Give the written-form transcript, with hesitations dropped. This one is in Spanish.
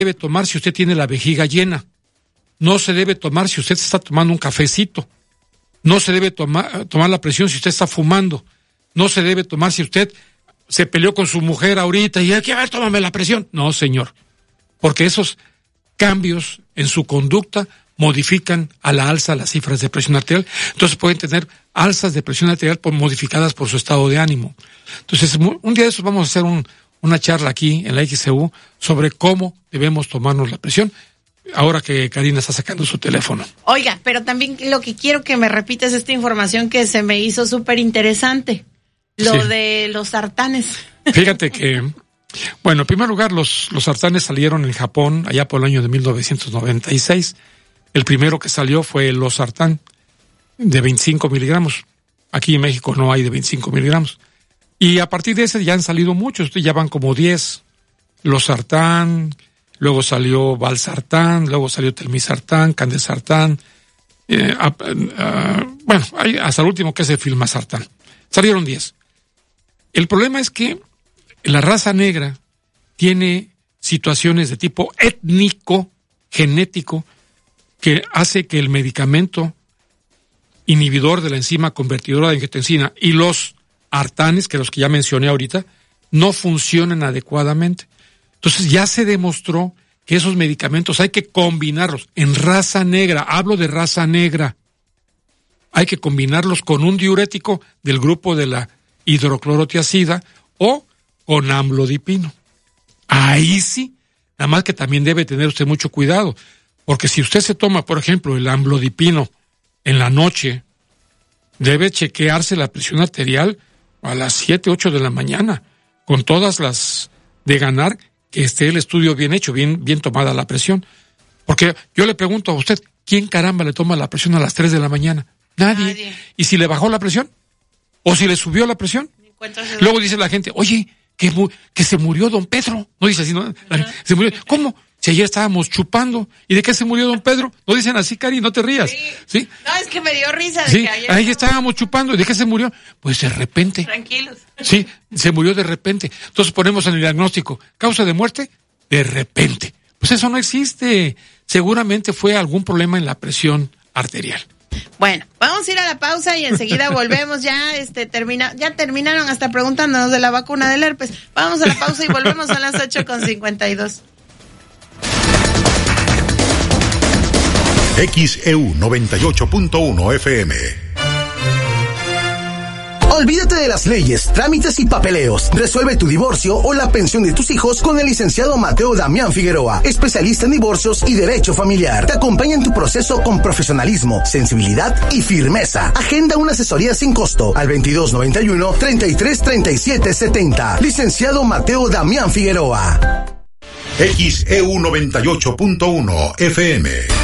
debe tomar si usted tiene la vejiga llena. No se debe tomar si usted está tomando un cafecito. No se debe tomar la presión si usted está fumando. No se debe tomar si usted se peleó con su mujer ahorita y hay que ver, tómame la presión. No, señor. Porque esos cambios en su conducta modifican a la alza las cifras de presión arterial. Entonces pueden tener alzas de presión arterial modificadas por su estado de ánimo. Entonces, un día de esos vamos a hacer una charla aquí en la XCU sobre cómo debemos tomarnos la presión, ahora que Karina está sacando su teléfono. Oiga, pero también lo que quiero que me repitas esta información que se me hizo súper interesante, de los sartanes. Fíjate que, bueno, en primer lugar, los sartanes salieron en Japón allá por el año de 1996. El primero que salió fue el losartán de 25 miligramos. Aquí en México no hay de 25 miligramos. Y a partir de ese ya han salido muchos, ya van como 10. Losartán, luego salió valsartán, luego salió telmisartán, candesartán, bueno, hay hasta el último que es el filmasartán. Salieron 10. El problema es que la raza negra tiene situaciones de tipo étnico, genético, que hace que el medicamento inhibidor de la enzima convertidora de angiotensina y los artanes, que los que ya mencioné ahorita, no funcionan adecuadamente. Entonces ya se demostró que esos medicamentos hay que combinarlos en raza negra, hablo de raza negra, hay que combinarlos con un diurético del grupo de la hidroclorotiazida o con amlodipino. Ahí sí, nada más que también debe tener usted mucho cuidado, porque si usted se toma, por ejemplo, el amlodipino en la noche, debe chequearse la presión arterial a las 7, 8 de la mañana, con todas las de ganar que esté el estudio bien hecho, bien tomada la presión. Porque yo le pregunto a usted, ¿quién caramba le toma la presión a las 3 de la mañana? Nadie. ¿Y si le bajó la presión? ¿O si le subió la presión? Luego dice la gente, oye, que se murió don Pedro. No dice así, ¿no? Se murió. ¿Cómo? Si ayer estábamos chupando. ¿Y de qué se murió don Pedro? No dicen así, Cari, no te rías. Sí. No, es que me dio risa de que ayer. Ahí estábamos chupando. ¿Y de qué se murió? Pues de repente. Tranquilos. Sí, se murió de repente. Entonces ponemos en el diagnóstico, ¿causa de muerte? De repente. Pues eso no existe. Seguramente fue algún problema en la presión arterial. Bueno, vamos a ir a la pausa y enseguida volvemos. Ya terminaron hasta preguntándonos de la vacuna del herpes. Vamos a la pausa y volvemos a las 8:52. XEU 98.1 FM. Olvídate de las leyes, trámites y papeleos. Resuelve tu divorcio o la pensión de tus hijos con el licenciado Mateo Damián Figueroa, especialista en divorcios y derecho familiar. Te acompaña en tu proceso con profesionalismo, sensibilidad y firmeza. Agenda una asesoría sin costo al 2291-333770. Licenciado Mateo Damián Figueroa. XEU 98.1 FM.